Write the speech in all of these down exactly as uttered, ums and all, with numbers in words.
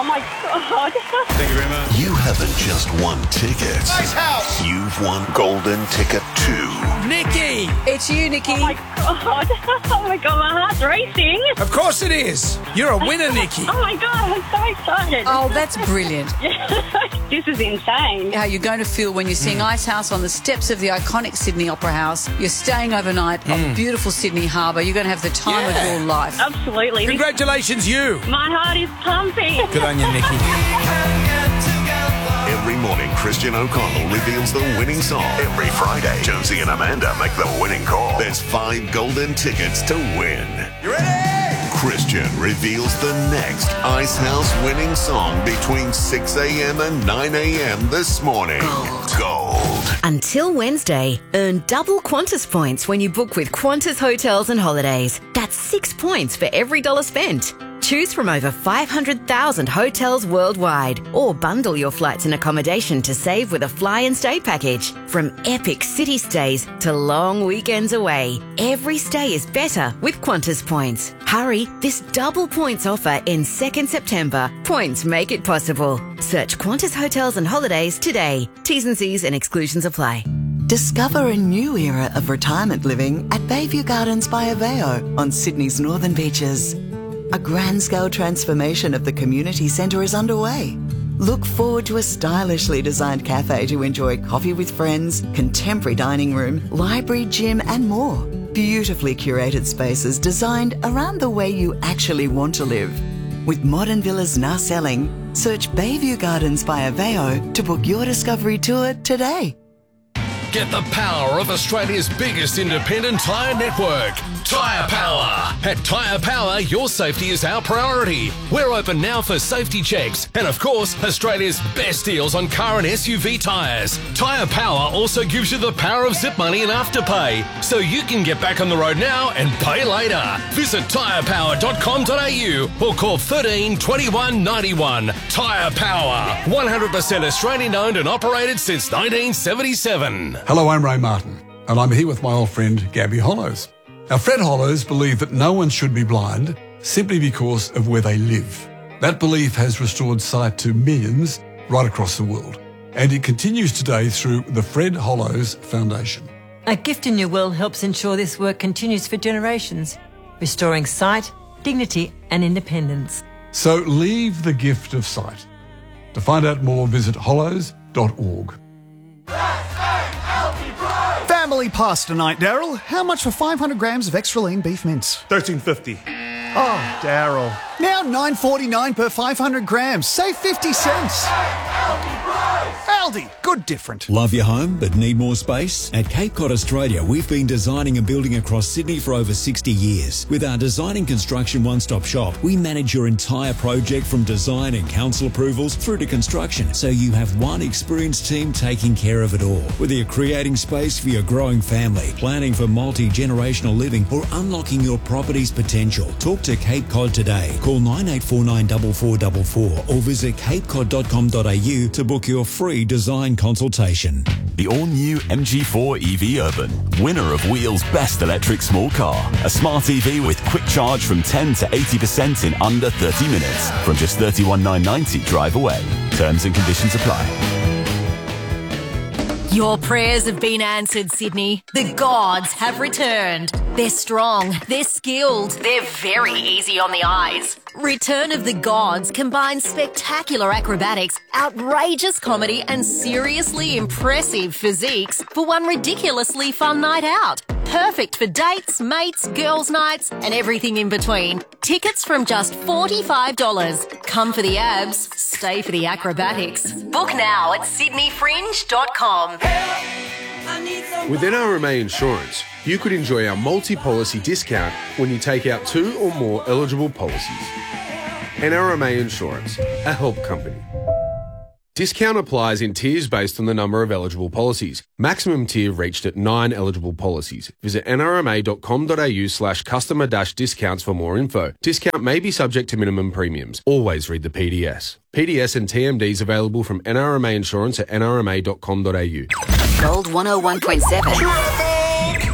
Oh, my God. Thank you very much. You haven't just won tickets. Nice house. You've won Golden Ticket two. Nikki! It's you, Nikki. Oh, my God. Oh, my God, my heart's racing. Of course it is. You're a winner, Nikki. Oh, my God, I'm so excited. Oh, that's brilliant. This is insane. How you're going to feel when you're seeing Mm. Icehouse on the steps of the iconic Sydney Opera House. You're staying overnight Mm. on beautiful Sydney Harbour. You're going to have the time Yeah. of your life. Absolutely. Congratulations, you. My heart is pumping. Good on you, Nikki. Every morning, Christian O'Connell reveals the winning song. Every Friday, Josie and Amanda make the winning call. There's five golden tickets to win. You ready? Christian reveals the next Icehouse winning song between six a.m. and nine a.m. this morning. Gold. Gold. Until Wednesday, earn double Qantas points when you book with Qantas Hotels and Holidays. That's six points for every dollar spent. Choose from over five hundred thousand hotels worldwide, or bundle your flights and accommodation to save with a fly and stay package. From epic city stays to long weekends away, every stay is better with Qantas points. Hurry, this double points offer ends second September. Points make it possible. Search Qantas Hotels and Holidays today. T's and C's and exclusions apply. Discover a new era of retirement living at Bayview Gardens by Aveo on Sydney's northern beaches. A grand-scale transformation of the community centre is underway. Look forward to a stylishly designed cafe to enjoy coffee with friends, contemporary dining room, library, gym and more. Beautifully curated spaces designed around the way you actually want to live. With modern villas now selling, search Bayview Gardens by Aveo to book your discovery tour today. Get the power of Australia's biggest independent tyre network, Tyre Power. At Tyre Power, your safety is our priority. We're open now for safety checks and, of course, Australia's best deals on car and S U V tyres. Tyre Power also gives you the power of zip money and afterpay, so you can get back on the road now and pay later. Visit tyre power dot com dot a u or call thirteen twenty-one ninety-one. Tyre Power, one hundred percent Australian owned and operated since nineteen seventy-seven. Hello, I'm Ray Martin, and I'm here with my old friend Gabby Hollows. Now, Fred Hollows believed that no one should be blind simply because of where they live. That belief has restored sight to millions right across the world, and it continues today through the Fred Hollows Foundation. A Gift in Your Will helps ensure this work continues for generations, restoring sight, dignity and independence. So leave the gift of sight. To find out more, visit hollows dot org. Family pasta night, Daryl. How much for five hundred grams of extra lean beef mince? thirteen fifty. Oh, Daryl. Now nine forty-nine per five hundred grams. Save fifty cents. Aldi, good different. Love your home but need more space? At Cape Cod Australia, we've been designing and building across Sydney for over sixty years. With our design and construction one-stop shop, we manage your entire project from design and council approvals through to construction, so you have one experienced team taking care of it all. Whether you're creating space for your growing family, planning for multi-generational living, or unlocking your property's potential, talk to Cape Cod today. Call nine eight four nine four four four four or visit cape cod dot com dot a u to book your free design consultation. The all-new M G four E V Urban, winner of Wheel's Best Electric Small Car. A smart E V with quick charge from ten to eighty percent in under thirty minutes. From just thirty-one thousand nine hundred ninety drive away. Terms and conditions apply. Your prayers have been answered, Sydney. The gods have returned. They're strong, they're skilled, they're very easy on the eyes. Return of the Gods combines spectacular acrobatics, outrageous comedy and seriously impressive physiques for one ridiculously fun night out. Perfect for dates, mates, girls' nights and everything in between. Tickets from just forty-five dollars. Come for the abs, stay for the acrobatics. Book now at sydney fringe dot com. With N R M A Insurance, you could enjoy our multi-policy discount when you take out two or more eligible policies. N R M A Insurance, a help company. Discount applies in tiers based on the number of eligible policies. Maximum tier reached at nine eligible policies. Visit n r m a dot com dot a u slash customer dash discounts for more info. Discount may be subject to minimum premiums. Always read the P D S. P D S and T M Ds available from N R M A Insurance at n r m a dot com dot a u. Gold one oh one point seven. We're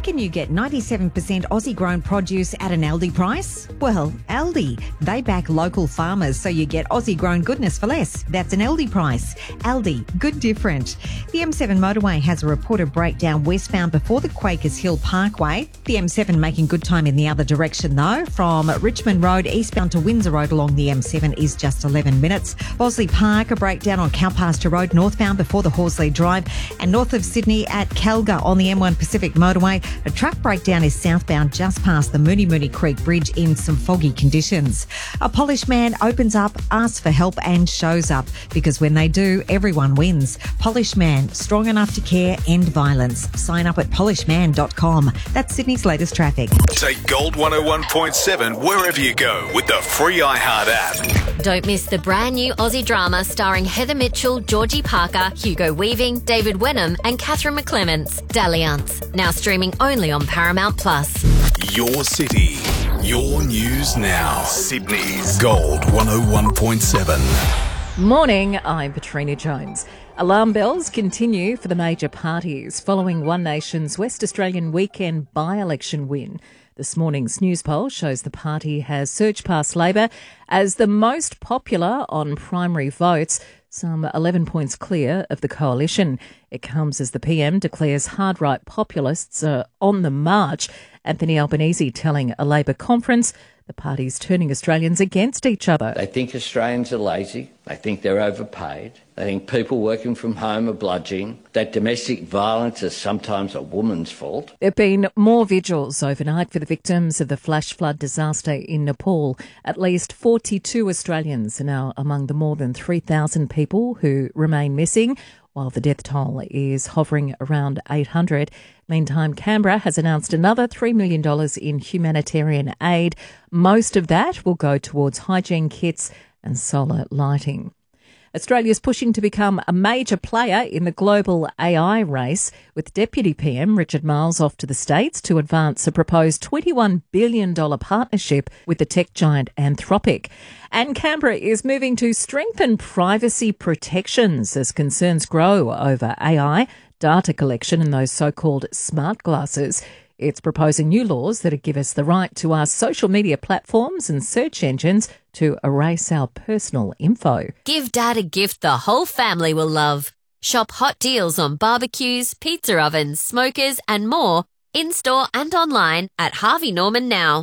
Reckon you get ninety-seven percent Aussie-grown produce at an Aldi price? Well, Aldi, they back local farmers so you get Aussie-grown goodness for less. That's an Aldi price. Aldi, good different. The M seven motorway has a reported breakdown westbound before the Quakers Hill Parkway. The M seven making good time in the other direction though. From Richmond Road eastbound to Windsor Road along the M seven is just eleven minutes. Bosley Park, a breakdown on Cowpasture Road northbound before the Horsley Drive, and north of Sydney at Calga on the M one Pacific Motorway. A truck breakdown is southbound just past the Mooney Mooney Creek Bridge in some foggy conditions. A Polish man opens up, asks for help and shows up, because when they do, everyone wins. Polish Man, strong enough to care, end violence. Sign up at polish man dot com. That's Sydney's latest traffic. Take Gold one oh one point seven wherever you go with the free iHeart app. Don't miss the brand new Aussie drama starring Heather Mitchell, Georgie Parker, Hugo Weaving, David Wenham and Catherine McClements, Dalliance. Now streaming only on Paramount Plus. Your city, your news now. Sydney's Gold one oh one point seven. Morning, I'm Petrina Jones. Alarm bells continue for the major parties following One Nation's West Australian weekend by-election win. This morning's news poll shows the party has surged past Labor as the most popular on primary votes, some eleven points clear of the coalition. It comes as the P M declares hard-right populists are on the march. Anthony Albanese telling a Labor conference the party's turning Australians against each other. They think Australians are lazy. They think they're overpaid. They think people working from home are bludgeoning. That domestic violence is sometimes a woman's fault. There have been more vigils overnight for the victims of the flash flood disaster in Nepal. At least forty-two Australians are now among the more than three thousand people who remain missing, while the death toll is hovering around eight hundred. Meantime, Canberra has announced another three million dollars in humanitarian aid. Most of that will go towards hygiene kits and solar lighting. Australia is pushing to become a major player in the global A I race, with Deputy P M Richard Marles off to the States to advance a proposed twenty-one billion dollars partnership with the tech giant Anthropic. And Canberra is moving to strengthen privacy protections as concerns grow over A I, data collection and those so-called smart glasses. It's proposing new laws that give us the right to ask social media platforms and search engines to erase our personal info. Give Dad a gift the whole family will love. Shop hot deals on barbecues, pizza ovens, smokers and more in-store and online at Harvey Norman now.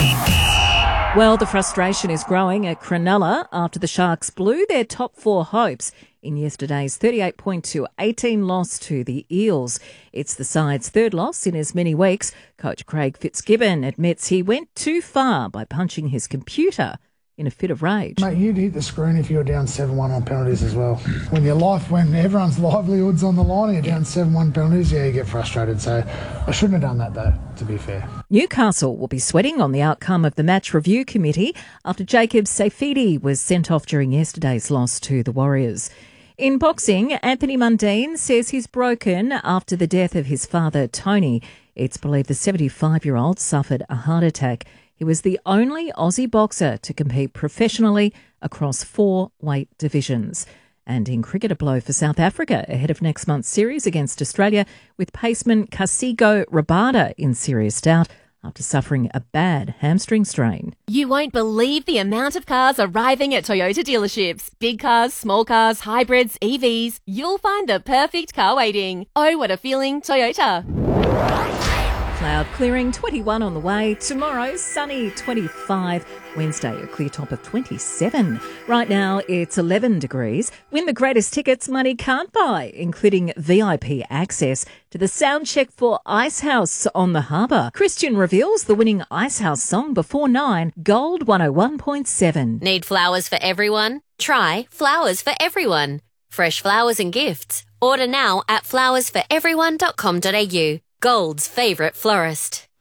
Well, the frustration is growing at Cronulla after the Sharks blew their top four hopes in yesterday's thirty-eight point two eighteen loss to the Eels. It's the side's third loss in as many weeks. Coach Craig Fitzgibbon admits he went too far by punching his computer in a fit of rage. Mate, you'd hit the screen if you were down seven one on penalties as well. When your life, when everyone's livelihood's on the line and you're down seven one penalties, yeah, you get frustrated. So I shouldn't have done that though, to be fair. Newcastle will be sweating on the outcome of the match review committee after Jacob Safidi was sent off during yesterday's loss to the Warriors. In boxing, Anthony Mundine says he's broken after the death of his father, Tony. It's believed the seventy-five-year-old suffered a heart attack. He was the only Aussie boxer to compete professionally across four weight divisions. And in cricket, a blow for South Africa ahead of next month's series against Australia, with paceman Kasigo Rabada in serious doubt after suffering a bad hamstring strain. You won't believe the amount of cars arriving at Toyota dealerships. Big cars, small cars, hybrids, E Vs. You'll find the perfect car waiting. Oh, what a feeling, Toyota. Cloud clearing, twenty-one on the way. Tomorrow, sunny, twenty-five. Wednesday, a clear top of twenty-seven. Right now, it's eleven degrees. Win the greatest tickets money can't buy, including V I P access to the sound check for Icehouse on the Harbour. Christian reveals the winning Icehouse song before nine. Gold one oh one point seven. Need flowers for everyone? Try Flowers for Everyone. Fresh flowers and gifts. Order now at flowers for everyone dot com dot a u. Gold's favourite florist.